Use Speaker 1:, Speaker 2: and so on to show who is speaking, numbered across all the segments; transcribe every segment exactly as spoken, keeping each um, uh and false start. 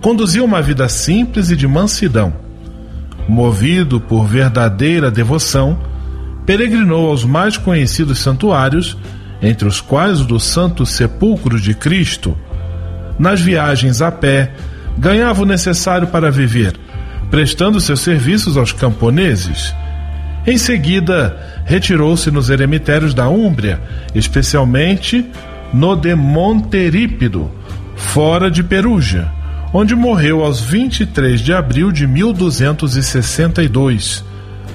Speaker 1: Conduzia uma vida simples e de mansidão. Movido por verdadeira devoção, peregrinou aos mais conhecidos santuários, entre os quais o do Santo Sepulcro de Cristo. Nas viagens a pé, ganhava o necessário para viver, prestando seus serviços aos camponeses. Em seguida, retirou-se nos eremitérios da Úmbria, especialmente no de Monterípido, fora de Perugia, onde morreu aos vinte e três de abril de mil duzentos e sessenta e dois.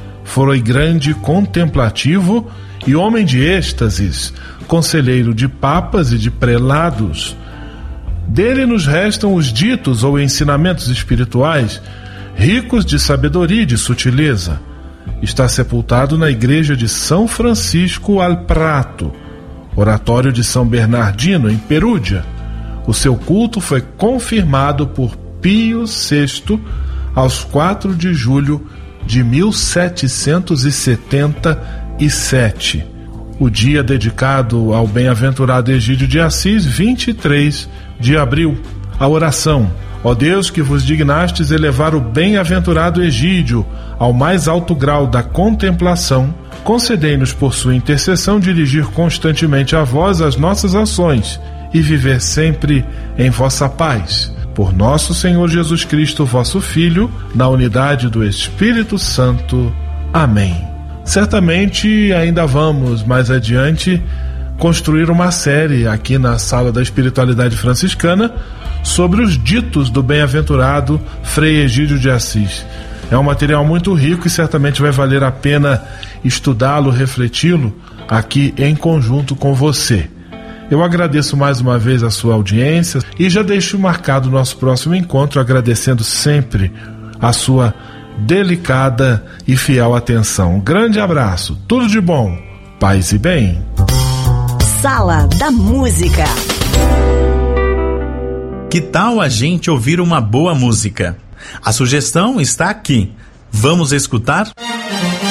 Speaker 1: Foi grande contemplativo e homem de êxtases, conselheiro de papas e de prelados. Dele nos restam os ditos ou ensinamentos espirituais, ricos de sabedoria e de sutileza. Está sepultado na igreja de São Francisco al Prato, oratório de São Bernardino, em Perúdia. O seu culto foi confirmado por Pio sexto aos quatro de julho de mil setecentos e setenta e sete. O dia dedicado ao bem-aventurado Egídio de Assis, vinte e três de abril. A oração: ó Deus, que vos dignastes elevar o bem-aventurado Egídio ao mais alto grau da contemplação, concedei-nos por sua intercessão dirigir constantemente a vós as nossas ações e viver sempre em vossa paz. Por nosso Senhor Jesus Cristo, vosso Filho, na unidade do Espírito Santo. Amém. Certamente ainda vamos, mais adiante, construir uma série aqui na Sala da Espiritualidade Franciscana sobre os ditos do bem-aventurado Frei Egídio de Assis. É um material muito rico e certamente vai valer a pena estudá-lo, refleti-lo aqui em conjunto com você. Eu agradeço mais uma vez a sua audiência e já deixo marcado o nosso próximo encontro, agradecendo sempre a sua delicada e fiel atenção. Um grande abraço, tudo de bom, paz e bem.
Speaker 2: Sala da Música.
Speaker 3: Que tal a gente ouvir uma boa música? A sugestão está aqui. Vamos escutar?